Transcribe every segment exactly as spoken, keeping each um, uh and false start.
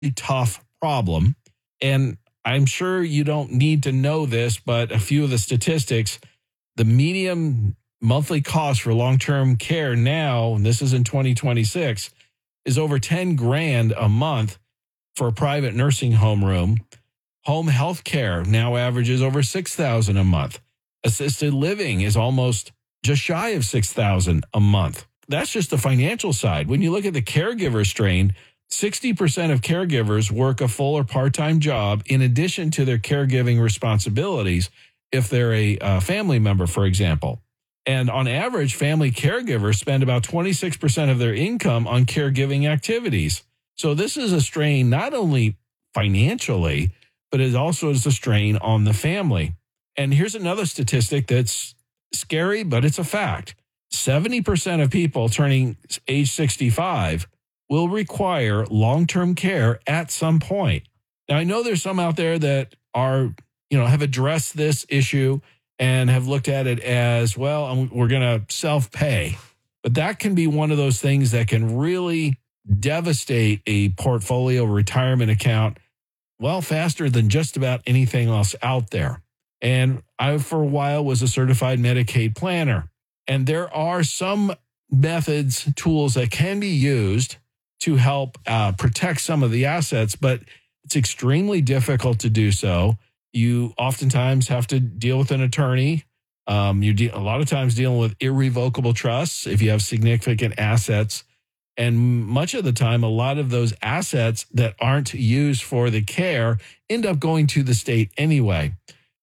tough problem. And I'm sure you don't need to know this, but a few of the statistics, the median monthly cost for long-term care now, and this is in twenty twenty-six, is over ten grand a month for a private nursing home room. Home health care now averages over six thousand dollars a month. Assisted living is almost just shy of six thousand dollars a month. That's just the financial side. When you look at the caregiver strain, sixty percent of caregivers work a full or part-time job in addition to their caregiving responsibilities if they're a uh, family member, for example. And on average, family caregivers spend about twenty-six percent of their income on caregiving activities. So this is a strain not only financially, but it also is a strain on the family. And here's another statistic that's scary, but it's a fact. seventy percent of people turning age sixty-five will require long-term care at some point. Now, I know there's some out there that are, you know, have addressed this issue and have looked at it as, well, we're going to self-pay. But that can be one of those things that can really devastate a portfolio retirement account, well, faster than just about anything else out there. And I, for a while, was a certified Medicaid planner. And there are some methods, tools that can be used to help uh, protect some of the assets, but it's extremely difficult to do so. You oftentimes have to deal with an attorney. Um, you de- a lot of times dealing with irrevocable trusts if you have significant assets. And much of the time, a lot of those assets that aren't used for the care end up going to the state anyway.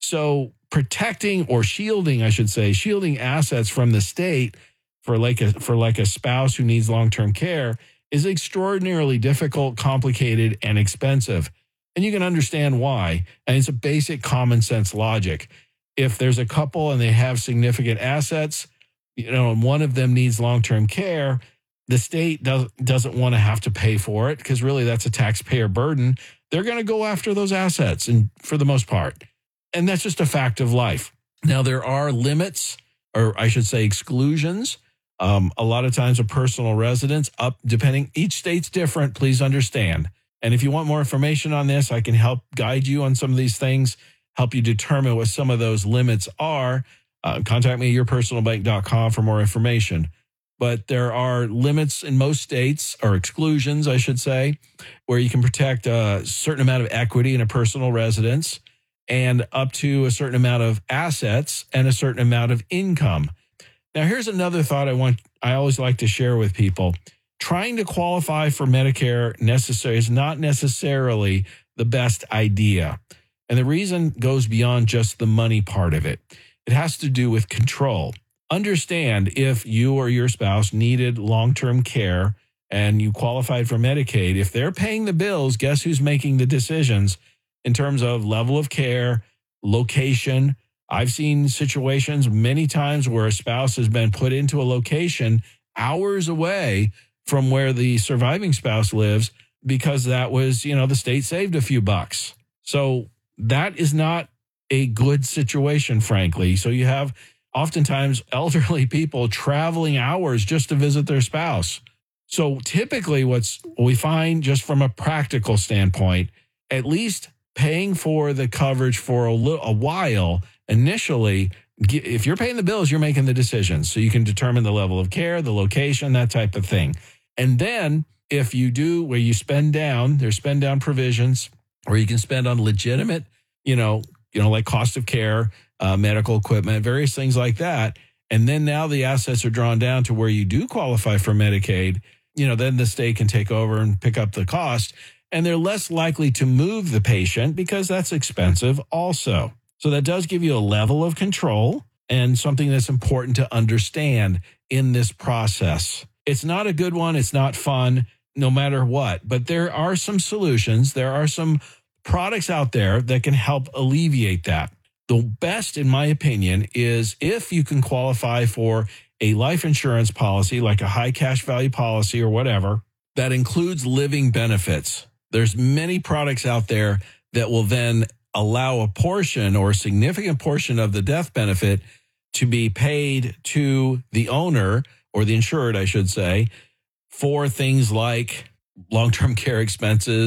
So protecting or shielding, I should say, shielding assets from the state for like a, for like a spouse who needs long-term care is extraordinarily difficult, complicated, and expensive. And you can understand why. And it's a basic common sense logic. If there's a couple and they have significant assets, you know, and one of them needs long-term care, the state does, doesn't want to have to pay for it because really that's a taxpayer burden. They're going to go after those assets, and for the most part. And that's just a fact of life. Now, there are limits, or I should say exclusions. Um, a lot of times a personal residence up, depending, each state's different, please understand. And if you want more information on this, I can help guide you on some of these things, help you determine what some of those limits are. Uh, contact me at your personal bank dot com for more information. But there are limits in most states, or exclusions, I should say, where you can protect a certain amount of equity in a personal residence and up to a certain amount of assets and a certain amount of income. Now, here's another thought I want, I always like to share with people. Trying to qualify for Medicare necessary is not necessarily the best idea. And the reason goes beyond just the money part of it. It has to do with control. Understand, if you or your spouse needed long-term care and you qualified for Medicaid, if they're paying the bills, guess who's making the decisions in terms of level of care, location. I've seen situations many times where a spouse has been put into a location hours away from where the surviving spouse lives because that was, you know, the state saved a few bucks. So that is not a good situation, frankly. So you have oftentimes elderly people traveling hours just to visit their spouse. So typically what's we find, just from a practical standpoint, at least paying for the coverage for a, little, a while initially, if you're paying the bills, you're making the decisions. So you can determine the level of care, the location, that type of thing. And then if you do where you spend down, there's spend down provisions where you can spend on legitimate, you know, you know, like cost of care, uh, medical equipment, various things like that. And then now the assets are drawn down to where you do qualify for Medicaid, you know, then the state can take over and pick up the cost. And they're less likely to move the patient because that's expensive also. So that does give you a level of control and something that's important to understand in this process. It's not a good one. It's not fun, no matter what. But there are some solutions. There are some products out there that can help alleviate that. The best, in my opinion, is if you can qualify for a life insurance policy, like a high cash value policy or whatever, that includes living benefits. There's many products out there that will then allow a portion or a significant portion of the death benefit to be paid to the owner, or the insured, I should say, for things like long-term care expenses,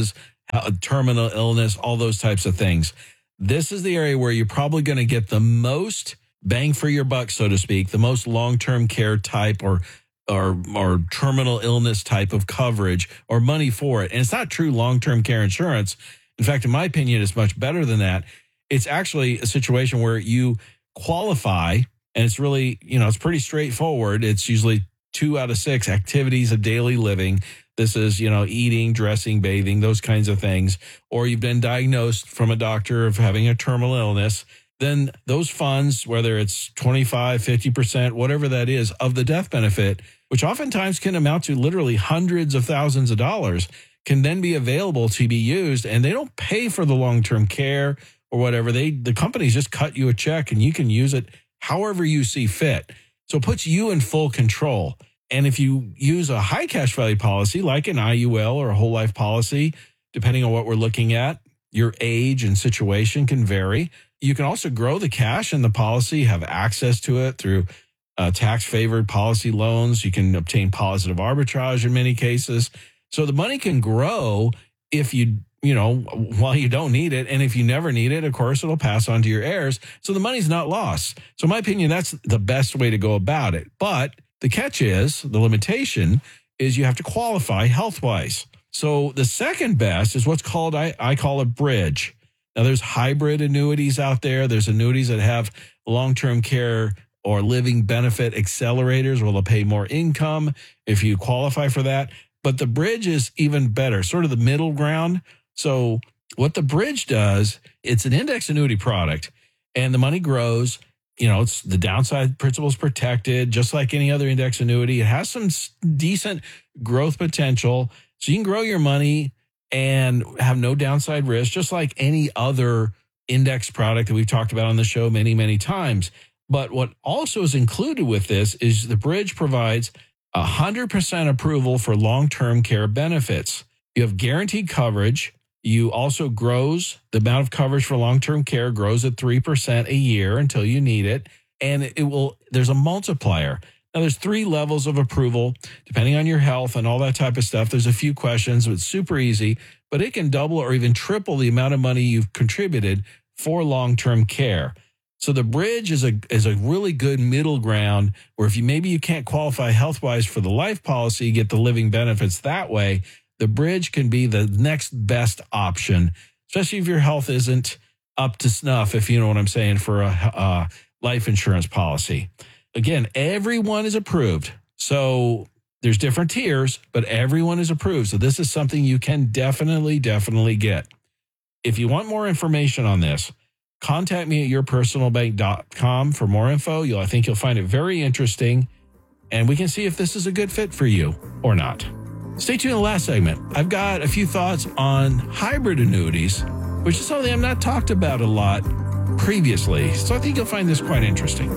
uh, terminal illness, all those types of things. This is the area where you're probably going to get the most bang for your buck, so to speak, the most long-term care type or or or terminal illness type of coverage or money for it. And it's not true long-term care insurance. In fact, in my opinion, it's much better than that. It's actually a situation where you qualify, and it's really, you know, it's pretty straightforward. It's usually two out of six activities of daily living. This is, you know, eating, dressing, bathing, those kinds of things. Or you've been diagnosed from a doctor of having a terminal illness. Then those funds, whether it's twenty-five, fifty percent, whatever that is, of the death benefit, which oftentimes can amount to literally hundreds of thousands of dollars, can then be available to be used. And they don't pay for the long-term care or whatever. They the companies just cut you a check and you can use it however you see fit. So it puts you in full control. And if you use a high cash value policy like an I U L or a whole life policy, depending on what we're looking at, your age and situation can vary. You can also grow the cash in the policy, have access to it through uh, tax-favored policy loans. You can obtain positive arbitrage in many cases. So the money can grow if you, you know, while you don't need it. And if you never need it, of course, it'll pass on to your heirs. So the money's not lost. So in my opinion, that's the best way to go about it. But the catch is, the limitation is you have to qualify health-wise. So the second best is what's called, I, I call a bridge. Now, there's hybrid annuities out there. There's annuities that have long-term care or living benefit accelerators where they'll pay more income if you qualify for that. But the bridge is even better, sort of the middle ground. So what the bridge does, it's an index annuity product, and the money grows. You know, it's the downside principal is protected, just like any other index annuity. It has some decent growth potential. So you can grow your money and have no downside risk, just like any other index product that we've talked about on the show many, many times. But what also is included with this is the bridge provides one hundred percent approval for long-term care benefits. You have guaranteed coverage. You also grows, the amount of coverage for long-term care grows at three percent a year until you need it. And it will, there's a multiplier. Now, there's three levels of approval, depending on your health and all that type of stuff. There's a few questions. It's super easy, but it can double or even triple the amount of money you've contributed for long-term care. So the bridge is a is a really good middle ground where if you maybe you can't qualify health-wise for the life policy, you get the living benefits that way. The bridge can be the next best option, especially if your health isn't up to snuff, if you know what I'm saying, for a, a life insurance policy. Again, everyone is approved. So there's different tiers, but everyone is approved. So this is something you can definitely, definitely get. If you want more information on this, contact me at your personal bank dot com for more info. You'll, I think you'll find it very interesting, and we can see if this is a good fit for you or not. Stay tuned in the last segment. I've got a few thoughts on hybrid annuities, which is something I've not talked about a lot previously. So I think you'll find this quite interesting.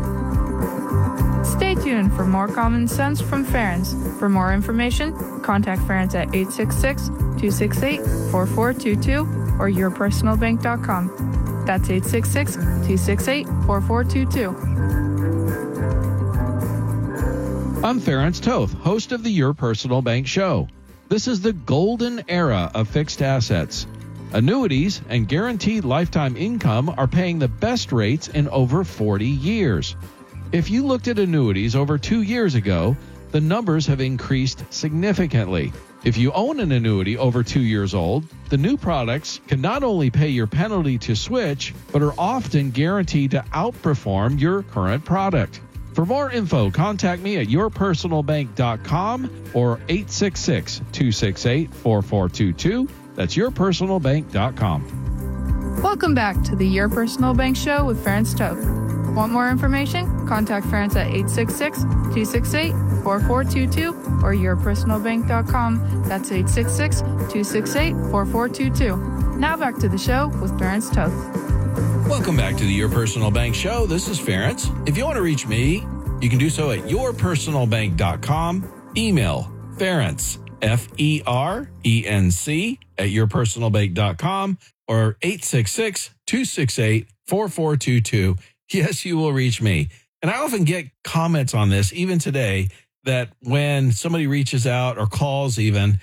Stay tuned for more common sense from Ferenc. For more information, contact Ferenc at eight six six, two six eight, four four two two or your personal bank dot com. That's eight six six, two six eight, four four two two. I'm Ferenc Toth, host of the Your Personal Bank Show. This is the golden era of fixed assets. Annuities and guaranteed lifetime income are paying the best rates in over forty years. If you looked at annuities over two years ago, the numbers have increased significantly. If you own an annuity over two years old, the new products can not only pay your penalty to switch, but are often guaranteed to outperform your current product. For more info, contact me at your personal bank dot com or eight six six, two six eight, four four two two. That's your personal bank dot com. Welcome back to the Your Personal Bank Show with Ferenc Toth. Want more information? Contact Ferenc at eight six six, two six eight, four four two two or your personal bank dot com. That's eight six six, two six eight, four four two two. Now back to the show with Ferenc Toth. Welcome back to the Your Personal Bank Show. This is Ferenc. If you want to reach me, you can do so at your personal bank dot com. Email Ferenc, F E R E N C, at your personal bank dot com or eight six six, two six eight, four four two two. Yes, you will reach me. And I often get comments on this, even today, that when somebody reaches out or calls even,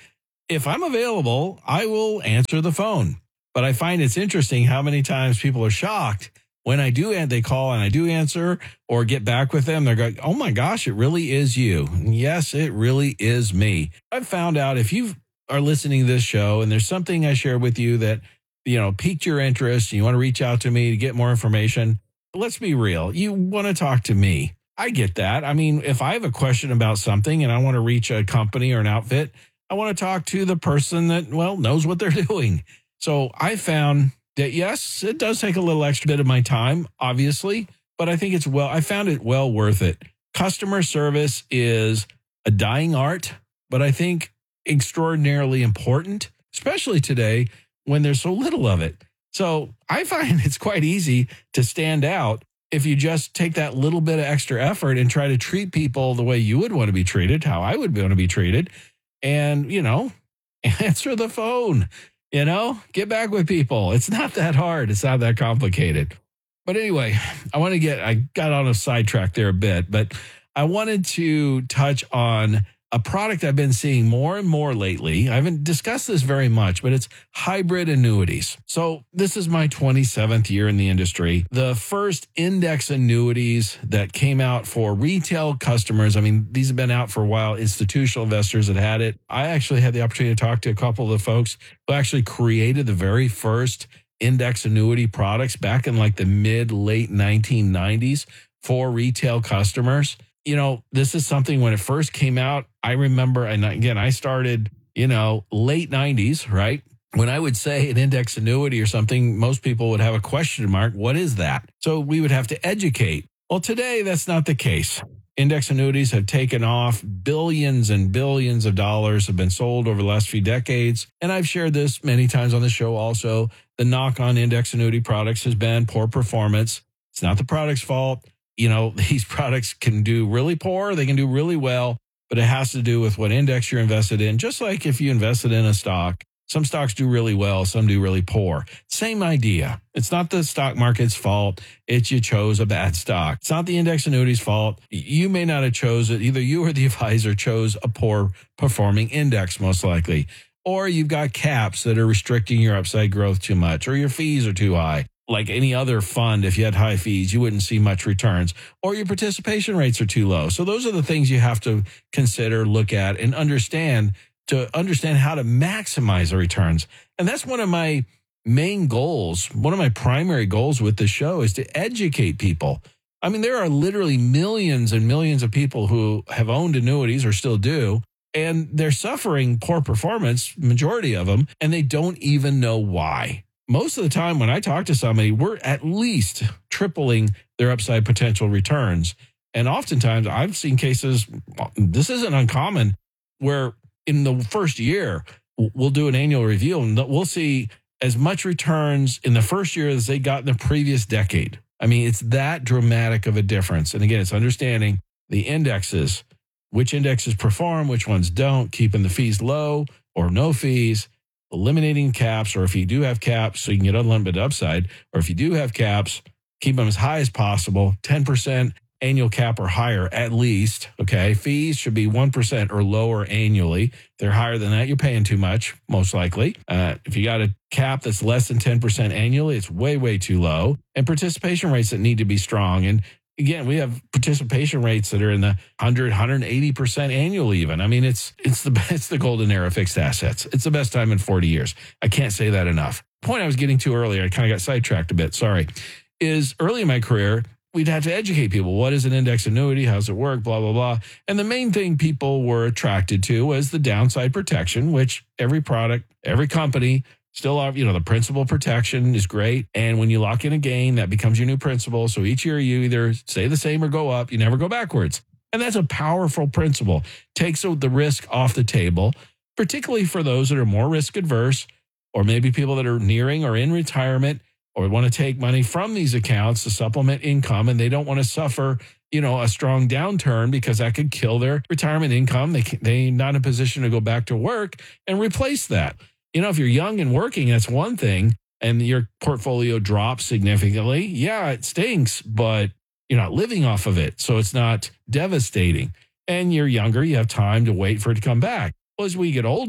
if I'm available, I will answer the phone. But I find it's interesting how many times people are shocked when I do, and they call and I do answer or get back with them. They're going, oh my gosh, it really is you. And yes, it really is me. I've found out if you are listening to this show and there's something I share with you that, you know, piqued your interest and you want to reach out to me to get more information, let's be real. You want to talk to me. I get that. I mean, if I have a question about something and I want to reach a company or an outfit, I want to talk to the person that, well, knows what they're doing. So I found that, yes, it does take a little extra bit of my time, obviously, but I think it's well, I found it well worth it. Customer service is a dying art, but I think extraordinarily important, especially today when there's so little of it. So I find it's quite easy to stand out if you just take that little bit of extra effort and try to treat people the way you would want to be treated, how I would want to be treated, and, you know, answer the phone. You know, get back with people. It's not that hard. It's not that complicated. But anyway, I want to get, I got on a sidetrack there a bit, but I wanted to touch on a product I've been seeing more and more lately. I haven't discussed this very much, but it's hybrid annuities. So this is my twenty-seventh year in the industry. The first index annuities that came out for retail customers, I mean, these have been out for a while. Institutional investors had had it. I actually had the opportunity to talk to a couple of the folks who actually created the very first index annuity products back in like the mid, late nineteen nineties for retail customers. You know, this is something when it first came out, I remember, and again, I started, you know, late nineties, right? When I would say an index annuity or something, most people would have a question mark. What is that? So we would have to educate. Well, today, that's not the case. Index annuities have taken off. Billions and billions of dollars have been sold over the last few decades. And I've shared this many times on the show also. The knock on index annuity products has been poor performance. It's not the product's fault. You know, these products can do really poor, they can do really well, but it has to do with what index you're invested in. Just like if you invested in a stock, some stocks do really well, some do really poor. Same idea. It's not the stock market's fault. It's you chose a bad stock. It's not the index annuity's fault. You may not have chose it. Either you or the advisor chose a poor performing index, most likely. Or you've got caps that are restricting your upside growth too much, or your fees are too high. Like any other fund, if you had high fees, you wouldn't see much returns, or your participation rates are too low. So those are the things you have to consider, look at, and understand to understand how to maximize the returns. And that's one of my main goals. One of my primary goals with the show is to educate people. I mean, there are literally millions and millions of people who have owned annuities or still do, and they're suffering poor performance, majority of them, and they don't even know why. Most of the time when I talk to somebody, we're at least tripling their upside potential returns. And oftentimes I've seen cases, this isn't uncommon, where in the first year, we'll do an annual review and we'll see as much returns in the first year as they got in the previous decade. I mean, it's that dramatic of a difference. And again, it's understanding the indexes, which indexes perform, which ones don't, keeping the fees low or no fees, eliminating caps, or if you do have caps, so you can get unlimited upside, or if you do have caps, keep them as high as possible, ten percent annual cap or higher at least, okay? Fees should be one percent or lower annually. If they're higher than that, you're paying too much, most likely. Uh, if you got a cap that's less than ten percent annually, it's way, way too low. And participation rates that need to be strong. And again, we have participation rates that are in the one hundred, one hundred eighty percent annually even. I mean, it's it's the it's the golden era of fixed assets. It's the best time in forty years. I can't say that enough. The point I was getting to earlier, I kind of got sidetracked a bit, sorry, is early in my career, we'd have to educate people. What is an index annuity? How does it work? Blah, blah, blah. And the main thing people were attracted to was the downside protection, which every product, every company still are, you know, the principal protection is great. And when you lock in a gain, that becomes your new principal. So each year you either stay the same or go up. You never go backwards. And that's a powerful principle. Takes the risk off the table, particularly for those that are more risk adverse, or maybe people that are nearing or in retirement, or want to take money from these accounts to supplement income, and they don't want to suffer, you know, a strong downturn because that could kill their retirement income. They they're not in a position to go back to work and replace that. You know, if you're young and working, that's one thing, and your portfolio drops significantly. Yeah, it stinks, but you're not living off of it, so it's not devastating. And you're younger, you have time to wait for it to come back. Well, as we get older,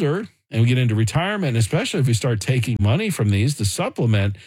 and we get into retirement, especially if we start taking money from these to supplement,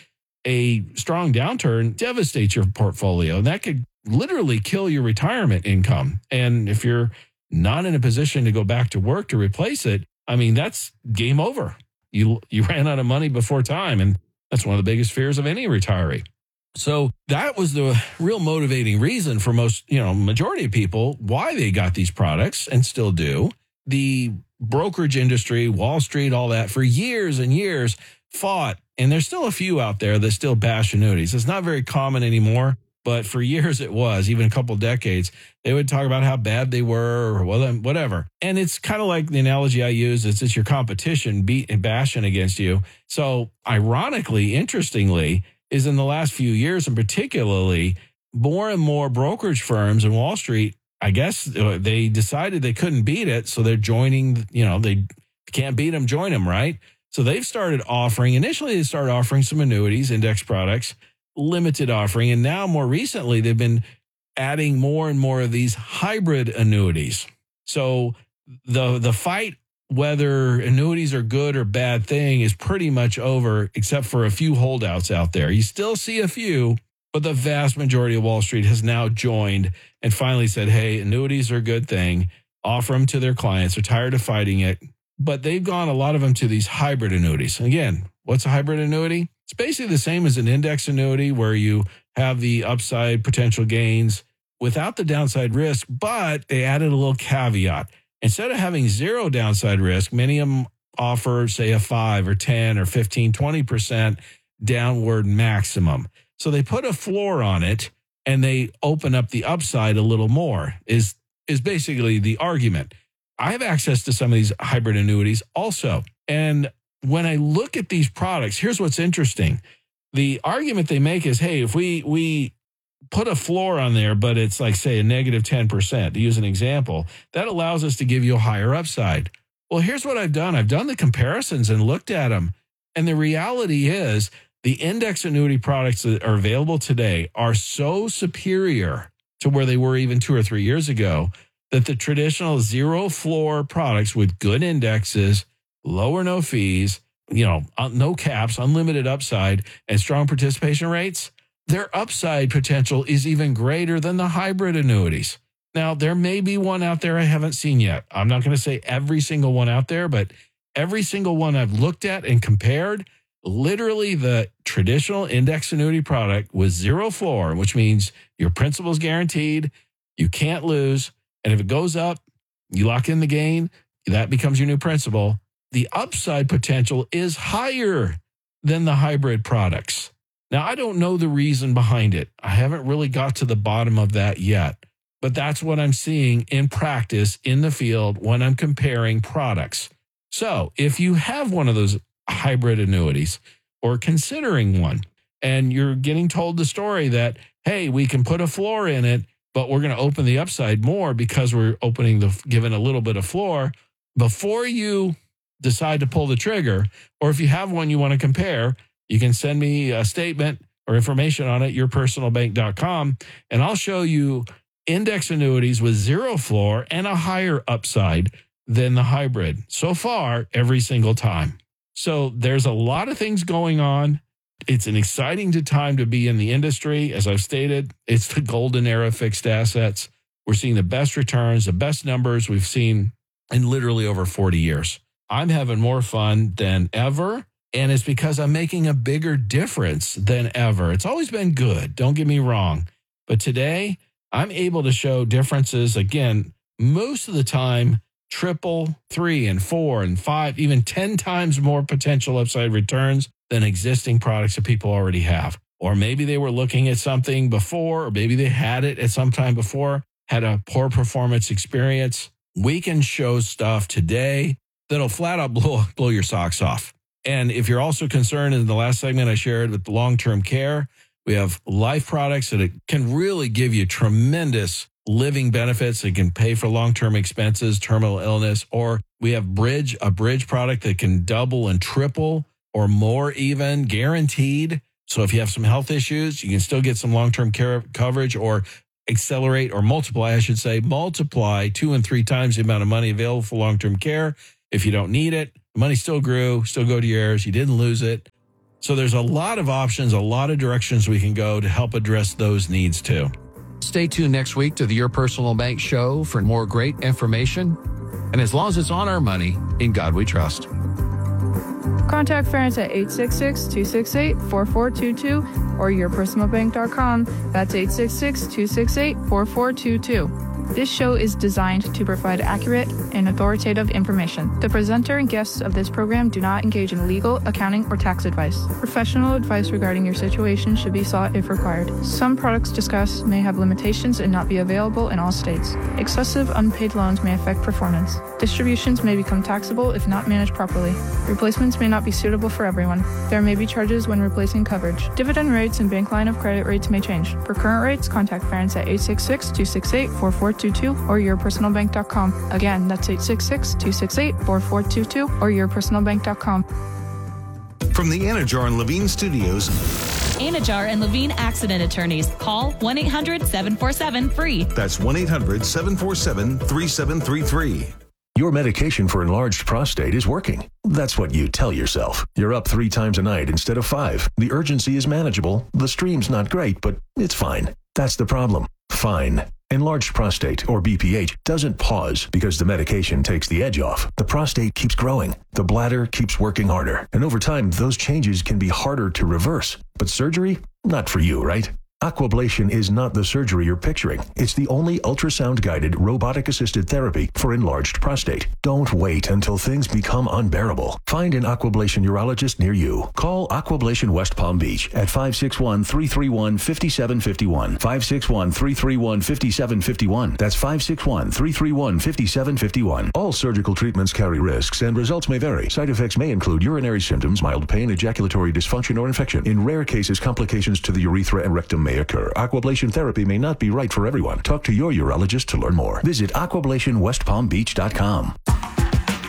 a strong downturn devastates your portfolio. And that could literally kill your retirement income. And if you're not in a position to go back to work to replace it, I mean, that's game over. You you ran out of money before time. And that's one of the biggest fears of any retiree. So that was the real motivating reason for most, you know, majority of people why they got these products and still do. The brokerage industry, Wall Street, all that for years and years fought. And there's still a few out there that still bash annuities. It's not very common anymore, but for years it was, even a couple of decades. They would talk about how bad they were or whatever. And it's kind of like the analogy I use is it's your competition beat and bashing against you. So ironically, interestingly, is in the last few years and particularly more and more brokerage firms in Wall Street, I guess they decided they couldn't beat it. So they're joining, you know, they can't beat them, join them, right? So they've started offering, initially they started offering some annuities, index products, limited offering. And now more recently, they've been adding more and more of these hybrid annuities. So the the fight whether annuities are good or bad thing is pretty much over, except for a few holdouts out there. You still see a few, but the vast majority of Wall Street has now joined and finally said, hey, annuities are a good thing. Offer them to their clients. They're tired of fighting it. But they've gone, a lot of them, to these hybrid annuities. And again, what's a hybrid annuity? It's basically the same as an index annuity where you have the upside potential gains without the downside risk, but they added a little caveat. Instead of having zero downside risk, many of them offer, say, a five or ten or fifteen, twenty percent downward maximum. So they put a floor on it and they open up the upside a little more, is, is basically the argument. I have access to some of these hybrid annuities also. And when I look at these products, here's what's interesting. The argument they make is, hey, if we we put a floor on there, but it's like, say, a negative ten percent, to use an example, that allows us to give you a higher upside. Well, here's what I've done. I've done the comparisons and looked at them. And the reality is the index annuity products that are available today are so superior to where they were even two or three years ago that the traditional zero floor products with good indexes, low or no fees, you know, no caps, unlimited upside, and strong participation rates, their upside potential is even greater than the hybrid annuities. Now, there may be one out there I haven't seen yet. I'm not going to say every single one out there, but every single one I've looked at and compared, literally the traditional index annuity product with zero floor, which means your principal is guaranteed, you can't lose, and if it goes up, you lock in the gain, that becomes your new principal. The upside potential is higher than the hybrid products. Now, I don't know the reason behind it. I haven't really got to the bottom of that yet, but that's what I'm seeing in practice in the field when I'm comparing products. So if you have one of those hybrid annuities or considering one, and you're getting told the story that, hey, we can put a floor in it, but we're going to open the upside more because we're opening the, giving a little bit of floor, before you decide to pull the trigger, or if you have one you want to compare, you can send me a statement or information on it, your personal bank dot com, and I'll show you index annuities with zero floor and a higher upside than the hybrid so far every single time. So there's a lot of things going on. It's an exciting time to be in the industry. As I've stated, it's the golden era of fixed assets. We're seeing the best returns, the best numbers we've seen in literally over forty years. I'm having more fun than ever, and it's because I'm making a bigger difference than ever. It's always been good, don't get me wrong, but today I'm able to show differences, again, most of the time, triple, three and four and five, even ten times more potential upside returns than existing products that people already have. Or maybe they were looking at something before, or maybe they had it at some time before, had a poor performance experience. We can show stuff today that'll flat out blow, blow your socks off. And if you're also concerned, in the last segment I shared with the long-term care, we have life products that it can really give you tremendous living benefits. It can pay for long-term expenses, terminal illness, or we have Bridge, a Bridge product that can double and triple or more even, guaranteed. So if you have some health issues, you can still get some long-term care coverage, or accelerate or multiply, I should say, multiply two and three times the amount of money available for long-term care if you don't need it. The money still grew, still go to your heirs. You didn't lose it. So there's a lot of options, a lot of directions we can go to help address those needs too. Stay tuned next week to the Your Personal Bank Show for more great information. And as long as it's on our money, in God we trust. Contact Ference at eight six six, two six eight, four four two two or your personal bank dot com. That's eight six six, two six eight, four four two two. This show is designed to provide accurate and authoritative information. The presenter and guests of this program do not engage in legal, accounting, or tax advice. Professional advice regarding your situation should be sought if required. Some products discussed may have limitations and not be available in all states. Excessive unpaid loans may affect performance. Distributions may become taxable if not managed properly. Replacements may not be suitable for everyone. There may be charges when replacing coverage. Dividend rates and bank line of credit rates may change. For current rates, contact Ference at eight six six, two six eight, four four two two or your personal bank dot com. Again, that's eight six six, two six eight, four four two two or your personal bank dot com. From the Anajar and Levine Studios, Anajar and Levine Accident Attorneys. Call one eight hundred, seven four seven, F R E E. That's one eight hundred, seven four seven, three seven three three. Your medication for enlarged prostate is working. That's what you tell yourself. You're up three times a night instead of five. The urgency is manageable. The stream's not great, but it's fine. That's the problem. Fine. Enlarged prostate, or B P H, doesn't pause because the medication takes the edge off. The prostate keeps growing. The bladder keeps working harder. And over time, those changes can be harder to reverse. But surgery? Not for you, right? Aquablation is not the surgery you're picturing. It's the only ultrasound-guided, robotic-assisted therapy for enlarged prostate. Don't wait until things become unbearable. Find an Aquablation urologist near you. Call Aquablation West Palm Beach at five six one, three three one, five seven five one. five six one, three three one, five seven five one. That's five six one, three three one, five seven five one. All surgical treatments carry risks and results may vary. Side effects may include urinary symptoms, mild pain, ejaculatory dysfunction, or infection. In rare cases, complications to the urethra and rectum may occur. Aquablation therapy may not be right for everyone. Talk to your urologist to learn more. Visit aquablation west palm beach dot com.